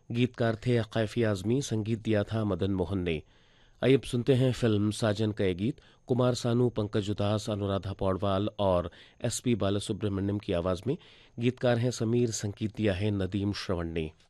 गीतकार थे कैफी आजमी, संगीत दिया था मदन मोहन ने। आइए अब सुनते हैं फिल्म साजन का ये गीत। कुमार सानू, पंकज उदास, अनुराधा पौडवाल और एसपी बालासुब्रमण्यम की आवाज में। गीतकार हैं समीर, संगीत दिया है नदीम श्रवण ने।